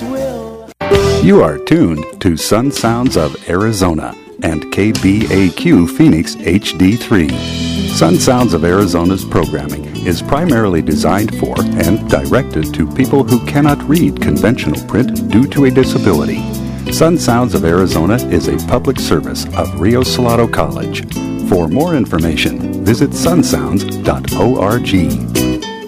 will. You are tuned to Sun Sounds of Arizona and KBAQ Phoenix HD3. Sun Sounds of Arizona's programming is primarily designed for and directed to people who cannot read conventional print due to a disability. Sun Sounds of Arizona is a public service of Rio Salado College. For more information, visit sunsounds.org.